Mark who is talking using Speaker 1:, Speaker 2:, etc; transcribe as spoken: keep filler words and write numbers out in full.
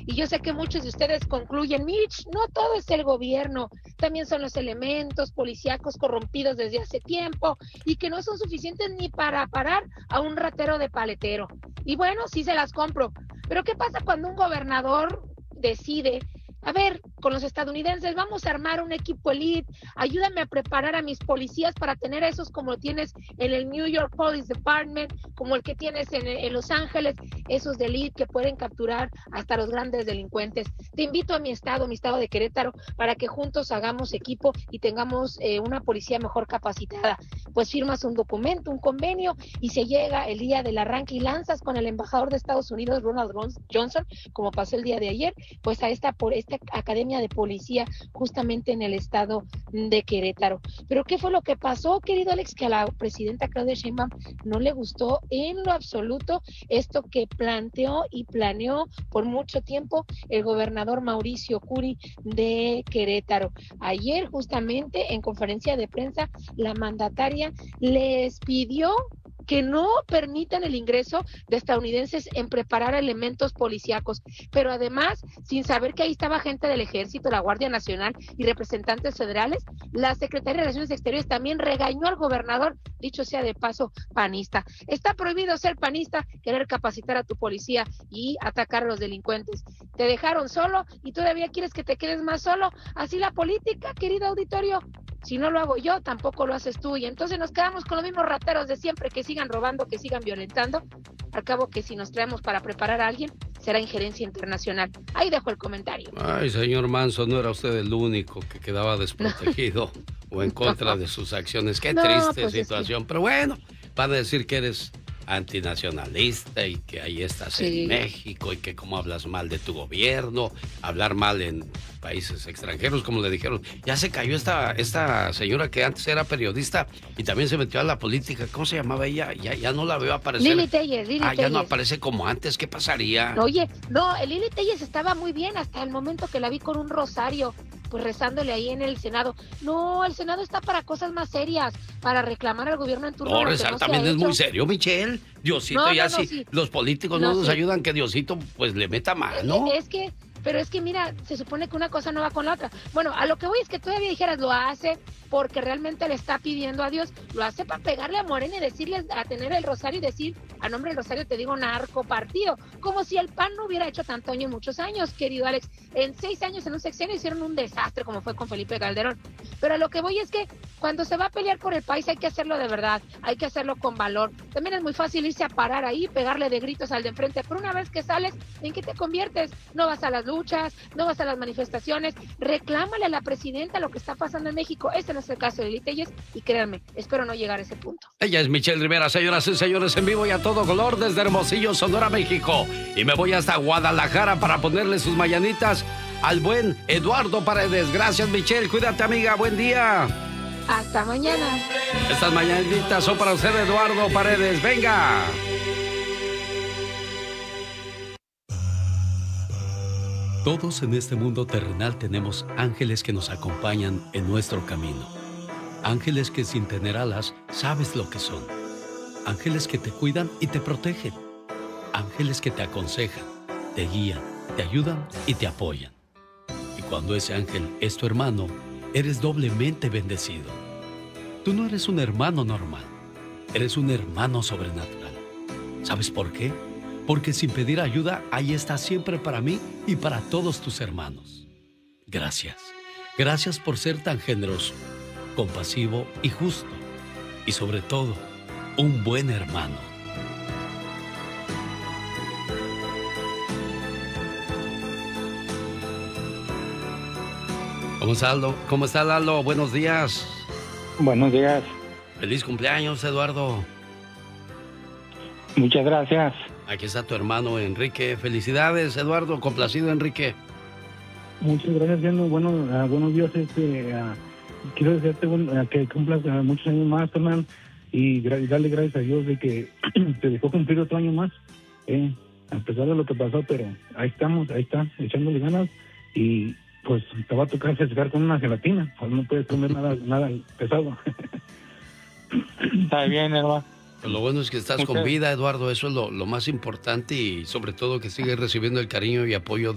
Speaker 1: Y yo sé que muchos de ustedes concluyen, Mitch, no todo es el gobierno, también son los elementos policíacos corrompidos desde hace tiempo y que no son suficientes ni para parar a un ratero de paletero. Y bueno, sí se las compro. Pero ¿qué pasa cuando un gobernador decide, a ver, con los estadounidenses, vamos a armar un equipo elite, ayúdame a preparar a mis policías para tener esos como tienes en el New York Police Department, como el que tienes en, en Los Ángeles, esos de elite que pueden capturar hasta los grandes delincuentes? Te invito a mi estado, mi estado de Querétaro, para que juntos hagamos equipo y tengamos eh, una policía mejor capacitada. Pues firmas un documento, un convenio, y se llega el día del arranque y lanzas con el embajador de Estados Unidos, Ronald Johnson, como pasó el día de ayer, pues a esta, por esta academia de policía justamente en el estado de Querétaro. Pero ¿qué fue lo que pasó, querido Alex? Que a la presidenta Claudia Sheinbaum no le gustó en lo absoluto esto que planteó y planeó por mucho tiempo el gobernador Mauricio Curi de Querétaro. Ayer justamente en conferencia de prensa la mandataria les pidió que no permitan el ingreso de estadounidenses en preparar elementos policíacos, pero además, sin saber que ahí estaba gente del Ejército, la Guardia Nacional y representantes federales, la Secretaría de Relaciones Exteriores también regañó al gobernador, dicho sea de paso, panista. Está prohibido ser panista, querer capacitar a tu policía y atacar a los delincuentes. Te dejaron solo y todavía quieres que te quedes más solo. Así la política, querido auditorio. Si no lo hago yo, tampoco lo haces tú. Y entonces nos quedamos con los mismos rateros de siempre, que sigan robando, que sigan violentando. Al cabo que si nos traemos para preparar a alguien, será injerencia internacional. Ahí dejo el comentario.
Speaker 2: Ay, señor Manso, no era usted el único que quedaba desprotegido no. o en contra no. de sus acciones. Qué no, triste pues situación. Es que... Pero bueno, van a decir que eres antinacionalista y que ahí estás sí. en México y que cómo hablas mal de tu gobierno, hablar mal en países extranjeros, como le dijeron. Ya se cayó esta, esta señora que antes era periodista y también se metió a la política. ¿Cómo se llamaba ella? Ya, ya no la veo aparecer.
Speaker 1: Lili Telles, Lili
Speaker 2: Ah, ya
Speaker 1: Telles.
Speaker 2: no aparece como antes. ¿Qué pasaría?
Speaker 1: Oye, no, Lili Telles estaba muy bien hasta el momento que la vi con un rosario, pues rezándole ahí en el Senado. No, el Senado está para cosas más serias, para reclamar al gobierno en turno.
Speaker 2: No, rezar no también es muy serio, Michelle. Diosito, no, ya no, no, si sí. los políticos no, no nos sí. ayudan, que Diosito pues le meta mano.
Speaker 1: Es, es que, pero es que mira, se supone que una cosa no va con la otra. Bueno, a lo que voy es que todavía dijeras, lo hace porque realmente le está pidiendo a Dios, lo hace para pegarle a Morena y decirle, a tener el rosario y decir, a nombre del rosario te digo narco partido, como si el P A N no hubiera hecho tanto daño en muchos años, querido Alex. En seis años, en un sexenio, hicieron un desastre, como fue con Felipe Calderón. Pero a lo que voy es que cuando se va a pelear por el país hay que hacerlo de verdad, hay que hacerlo con valor. También es muy fácil irse a parar ahí, pegarle de gritos al de enfrente, pero una vez que sales, ¿en qué te conviertes? No vas a las luchas, no vas a las manifestaciones, reclámale a la presidenta lo que está pasando en México. Este no es el caso de Lili Telles y créanme, espero no llegar a ese punto.
Speaker 2: Ella es Michelle Rivera, señoras y señores, en vivo y a todo color desde Hermosillo, Sonora, México. Y me voy hasta Guadalajara para ponerle sus mañanitas al buen Eduardo Paredes. Gracias, Michelle, cuídate, amiga, buen día.
Speaker 1: Hasta mañana.
Speaker 2: Estas mañanitas son para usted, Eduardo Paredes, venga. Todos en este mundo terrenal tenemos ángeles que nos acompañan en nuestro camino. Ángeles que sin tener alas sabes lo que son. Ángeles que te cuidan y te protegen. Ángeles que te aconsejan, te guían, te ayudan y te apoyan. Y cuando ese ángel es tu hermano, eres doblemente bendecido. Tú no eres un hermano normal, eres un hermano sobrenatural. ¿Sabes por qué? Porque sin pedir ayuda, ahí estás siempre para mí y para todos tus hermanos. Gracias. Gracias por ser tan generoso, compasivo y justo. Y sobre todo, un buen hermano. ¿Cómo está Aldo? ¿Cómo está Lalo? Buenos días.
Speaker 3: Buenos días.
Speaker 2: Feliz cumpleaños, Eduardo.
Speaker 3: Muchas gracias.
Speaker 2: Aquí está tu hermano Enrique. Felicidades, Eduardo. Complacido, Enrique.
Speaker 3: Muchas gracias, siendo bueno, uh, buenos días. Este, uh, quiero desearte uh, que cumplas uh, muchos años más, hermano, y gra- darle gracias a Dios de que te dejó cumplir otro año más, eh, a pesar de lo que pasó, pero ahí estamos, ahí está, echándole ganas, y pues te va a tocar festejar con una gelatina, pues no puedes comer nada, nada pesado. Está bien, hermano.
Speaker 2: Lo bueno es que estás con vida, Eduardo, eso es lo, lo más importante, y sobre todo que sigues recibiendo el cariño y apoyo